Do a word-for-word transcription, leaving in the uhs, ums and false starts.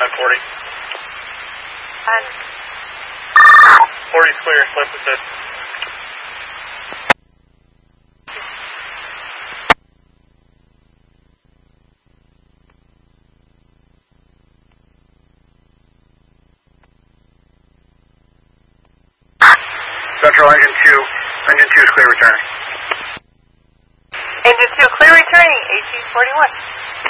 on forty. On. forty's clear, left assist. Central engine two. Engine two is clear returning. Engine two, clear returning, eighteen forty-one.